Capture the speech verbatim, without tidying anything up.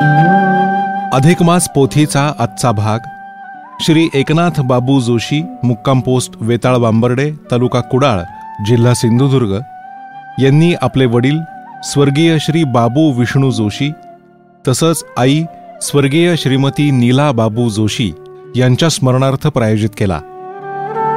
अधिक मास पोथीचा आजचा भाग. श्री एकनाथ बाबू जोशी, मुक्काम पोस्ट वेताळ बांबर्डे, तालुका कुडाळ, जिल्हा सिंधुदुर्ग यांनी आपले वडील स्वर्गीय श्री बाबू विष्णू जोशी तसंच आई स्वर्गीय श्रीमती नीला बाबू जोशी यांच्या स्मरणार्थ प्रायोजित केला.